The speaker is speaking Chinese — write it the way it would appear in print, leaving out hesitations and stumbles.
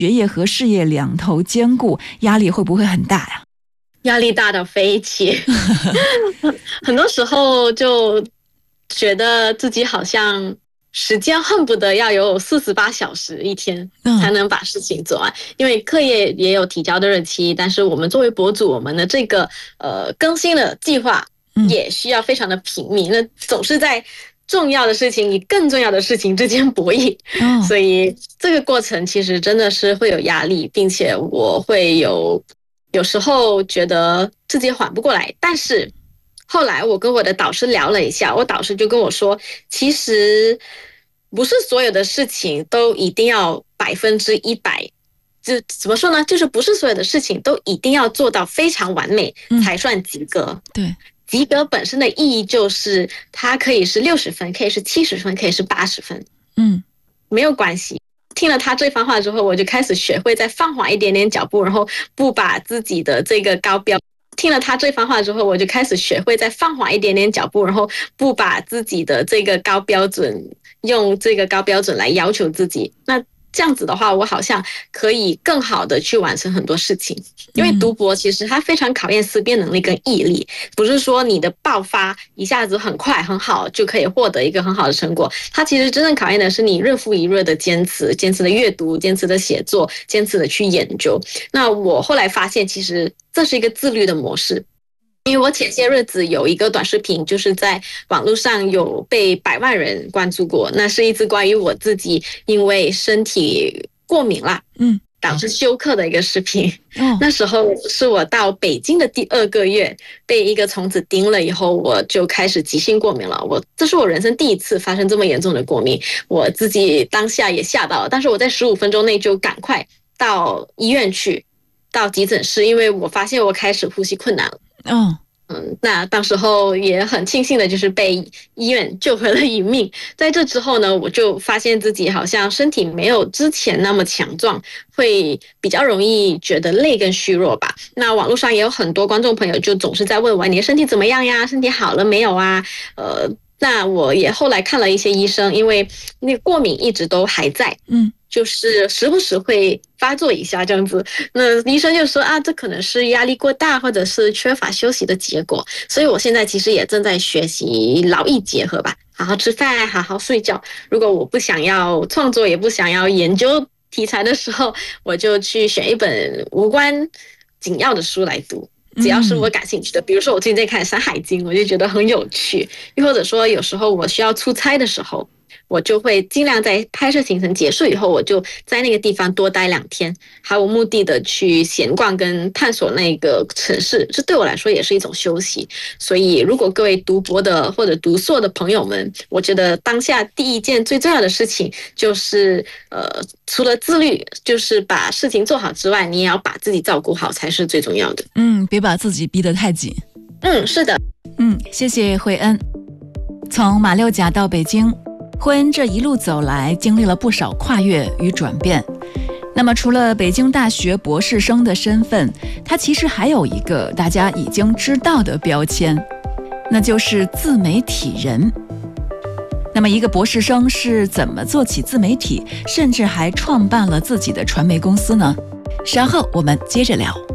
学业和事业两头兼顾，压力会不会很大呀？ 压力大到飞起，很多时候就觉得自己好像时间恨不得要有48小时一天才能把事情做完，因为课业也有提交的日期，但是我们作为博主，我们的这个更新的计划也需要非常的频密，那总是在重要的事情与更重要的事情之间博弈，所以这个过程其实真的是会有压力，并且我会有时候觉得自己缓不过来，但是后来我跟我的导师聊了一下，我导师就跟我说，其实不是所有的事情都一定要100%，就怎么说呢？就是不是所有的事情都一定要做到非常完美才算及格。 对， 及格本身的意义就是它可以是60分，可以是70分，可以是80分，没有关系。听了他这番话之后，我就开始学会再放缓一点点脚步，然后不把自己的这个高标。听了他这番话之后，我就开始学会再放缓一点点脚步，然后不把自己的这个高标准用这个高标准来要求自己。那这样子的话，我好像可以更好的去完成很多事情。因为读博其实它非常考验思辨能力跟毅力，不是说你的爆发一下子很快很好就可以获得一个很好的成果。它其实真正考验的是你日复一日的坚持的阅读，坚持的写作，坚持的去研究。那我后来发现，其实这是一个自律的模式。因为我前些日子有一个短视频，就是在网络上有被100万人关注过，那是一支关于我自己因为身体过敏了，导致休克的一个视频。那时候是我到北京的第2个月，被一个虫子叮了以后，我就开始急性过敏了。这是我人生第一次发生这么严重的过敏，我自己当下也吓到了，但是我在15分钟内就赶快到医院去，到急诊室，因为我发现我开始呼吸困难了。那当时候也很庆幸的就是被医院救回了一命。在这之后呢，我就发现自己好像身体没有之前那么强壮，会比较容易觉得累跟虚弱吧。那网络上也有很多观众朋友就总是在问我，你的身体怎么样呀？身体好了没有啊？那我也后来看了一些医生，因为那个过敏一直都还在，就是时不时会发作一下这样子。那医生就说啊，这可能是压力过大或者是缺乏休息的结果。所以我现在其实也正在学习劳逸结合吧，好好吃饭，好好睡觉。如果我不想要创作，也不想要研究题材的时候，我就去选一本无关紧要的书来读。只要是我感兴趣的，比如说我最近在看《山海经》，我就觉得很有趣。又或者说有时候我需要出差的时候，我就会尽量在拍摄行程结束以后，我就在那个地方多待2天，毫无目的的去闲逛跟探索那个城市，这对我来说也是一种休息。所以如果各位读博的或者读硕的朋友们，我觉得当下第一件最重要的事情就是除了自律，就是把事情做好之外，你也要把自己照顾好才是最重要的。 别把自己逼得太紧。 是的。 谢谢慧恩。从马六甲到北京，慧恩这一路走来经历了不少跨越与转变。那么除了北京大学博士生的身份，他其实还有一个大家已经知道的标签，那就是自媒体人。那么一个博士生是怎么做起自媒体，甚至还创办了自己的传媒公司呢？稍后我们接着聊。